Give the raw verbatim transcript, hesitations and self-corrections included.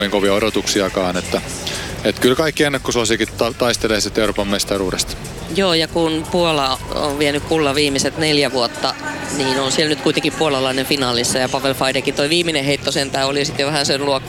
kovia odotuksiakaan, että, että kyllä kaikki ennakkosuosikin ta- taistelee sitten Euroopan mestaruudesta. Joo, ja kun Puola on vienyt kullan viimeiset neljä vuotta, niin on siellä nyt kuitenkin puolalainen finaalissa, ja Pavel Faidekin toi viimeinen heitto sentään oli sitten jo vähän sen luok-